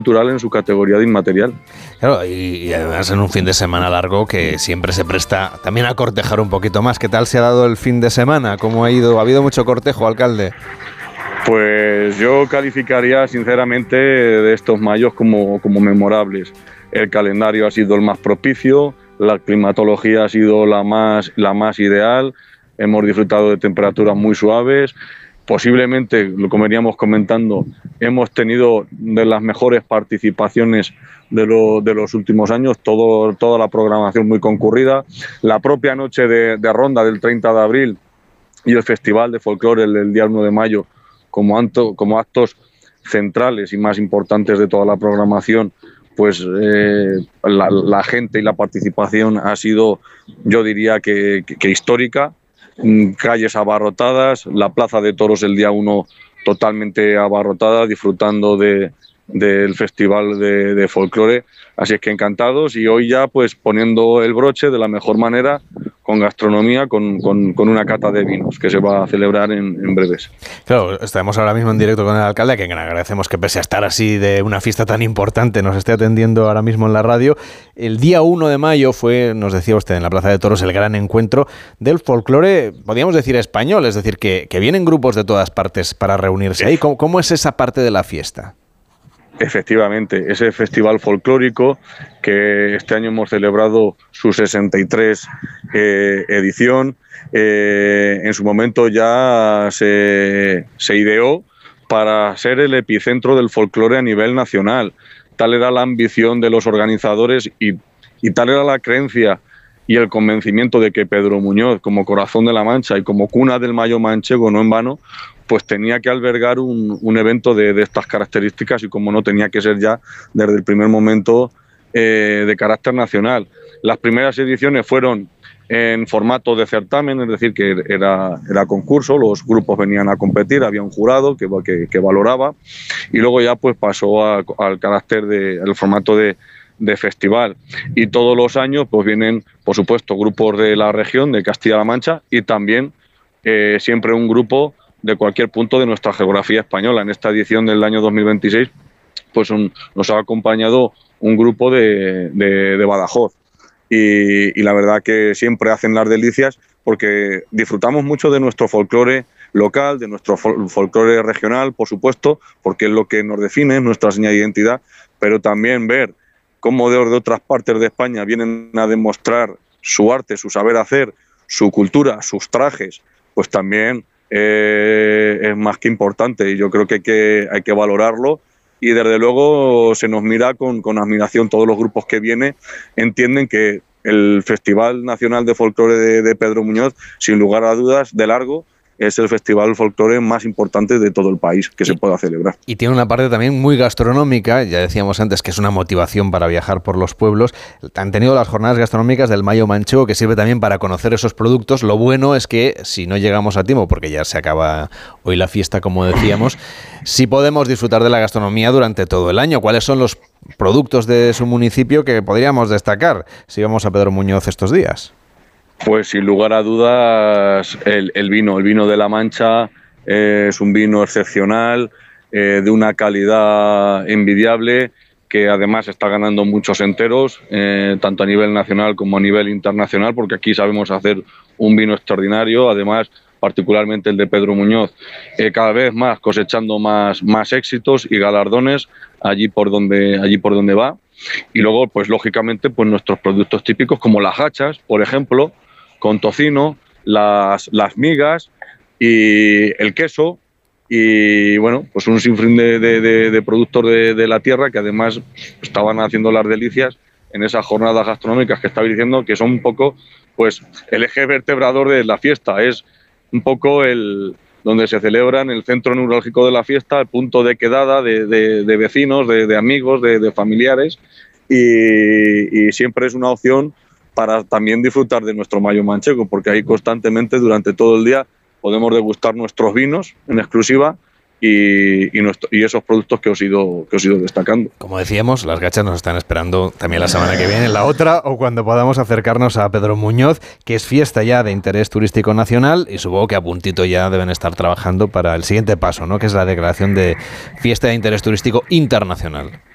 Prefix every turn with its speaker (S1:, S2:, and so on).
S1: natural en su categoría de inmaterial.
S2: Claro, y además en un fin de semana largo que siempre se presta también a cortejar un poquito más. ¿Qué tal se ha dado el fin de semana? ¿Cómo ha ido? ¿Ha habido mucho cortejo, alcalde?
S1: Pues yo calificaría sinceramente de estos mayos como memorables. El calendario ha sido el más propicio, la climatología ha sido la más ideal, hemos disfrutado de temperaturas muy suaves. Posiblemente, como veníamos comentando, hemos tenido de las mejores participaciones de los últimos años, toda la programación muy concurrida. La propia noche de ronda del 30 de abril y el Festival de Folclore el día 1 de mayo como actos centrales y más importantes de toda la programación, pues la gente y la participación ha sido, yo diría que histórica. Calles abarrotadas, la Plaza de Toros el día 1 totalmente abarrotada, disfrutando del Festival de Folclore. Así es que encantados, y hoy ya pues poniendo el broche de la mejor manera, con gastronomía, con una cata de vinos que se va a celebrar en breves.
S2: Claro, estamos ahora mismo en directo con el alcalde, a quien agradecemos que pese a estar así de una fiesta tan importante nos esté atendiendo ahora mismo en la radio. El día 1 de mayo fue, nos decía usted, en la Plaza de Toros el gran encuentro del folclore, podríamos decir español, es decir, que vienen grupos de todas partes para reunirse ahí. ¿Cómo es esa parte de la fiesta?
S1: Efectivamente, ese festival folclórico que este año hemos celebrado su 63 edición, en su momento ya se ideó para ser el epicentro del folclore a nivel nacional. Tal era la ambición de los organizadores y tal era la creencia y el convencimiento de que Pedro Muñoz, como corazón de la Mancha y como cuna del mayo manchego, no en vano, pues tenía que albergar un evento de estas características, y como no, tenía que ser ya desde el primer momento de carácter nacional. Las primeras ediciones fueron en formato de certamen, es decir, que era concurso, los grupos venían a competir, había un jurado que valoraba, y luego ya pues pasó al carácter al formato de festival. Y todos los años pues vienen, por supuesto, grupos de la región de Castilla-La Mancha, y también siempre un grupo de cualquier punto de nuestra geografía española. En esta edición del año 2026 pues nos ha acompañado un grupo de Badajoz, y la verdad que siempre hacen las delicias, porque disfrutamos mucho de nuestro folclore local, de nuestro folclore regional, por supuesto, porque es lo que nos define, es nuestra señal de identidad, pero también ver cómo de otras partes de España vienen a demostrar su arte, su saber hacer, su cultura, sus trajes, pues también es más que importante, y yo creo que hay que valorarlo, y desde luego se nos mira con admiración. Todos los grupos que vienen entienden que el Festival Nacional de Folclore de Pedro Muñoz, sin lugar a dudas, de largo, es el festival folclore más importante de todo el país que se pueda celebrar.
S2: Y tiene una parte también muy gastronómica, ya decíamos antes que es una motivación para viajar por los pueblos. Han tenido las jornadas gastronómicas del Mayo Manchego, que sirve también para conocer esos productos. Lo bueno es que si no llegamos a tiempo, porque ya se acaba hoy la fiesta, como decíamos, sí podemos disfrutar de la gastronomía durante todo el año. ¿Cuáles son los productos de su municipio que podríamos destacar si vamos a Pedro Muñoz estos días?
S1: Pues sin lugar a dudas el vino de La Mancha es un vino excepcional, de una calidad envidiable, que además está ganando muchos enteros, tanto a nivel nacional como a nivel internacional, porque aquí sabemos hacer un vino extraordinario. Además, particularmente el de Pedro Muñoz, cada vez más cosechando más éxitos y galardones allí por donde va. Y luego, pues lógicamente, pues nuestros productos típicos como las gachas, por ejemplo, con tocino, las migas y el queso, y bueno, pues un sinfín de productos de la tierra, que además estaban haciendo las delicias en esas jornadas gastronómicas que estaba diciendo, que son un poco pues el eje vertebrador de la fiesta. Es un poco donde se celebra, en el centro neurálgico de la fiesta, el punto de quedada de vecinos, de amigos, de familiares, y siempre es una opción para también disfrutar de nuestro mayo manchego, porque ahí constantemente durante todo el día podemos degustar nuestros vinos en exclusiva y esos productos que os he ido destacando.
S2: Como decíamos, las gachas nos están esperando también la semana que viene, la otra, o cuando podamos acercarnos a Pedro Muñoz, que es fiesta ya de interés turístico nacional, y supongo que a puntito ya deben estar trabajando para el siguiente paso, ¿no?, que es la declaración de fiesta de interés turístico internacional.